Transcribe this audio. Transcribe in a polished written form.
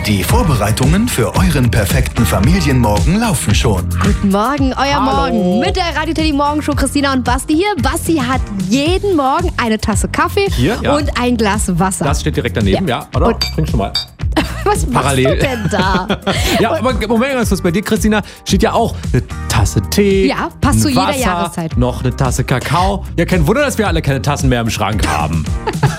Die Vorbereitungen für euren perfekten Familienmorgen laufen schon. Guten Morgen, euer Morgen mit der Radio Teddy Morgenshow. Christina und Basti hier. Basti hat jeden Morgen eine Tasse Kaffee Hier, ja. und ein Glas Wasser. Das steht direkt daneben, ja. Oder? Trink schon mal. Was machst du denn da? Ja, aber Moment ganz kurz, bei dir, Christina, steht ja auch eine Tasse Tee. Ja, passt zu ein jeder Wasser, Jahreszeit. Noch eine Tasse Kakao. Ja, kein Wunder, dass wir alle keine Tassen mehr im Schrank haben.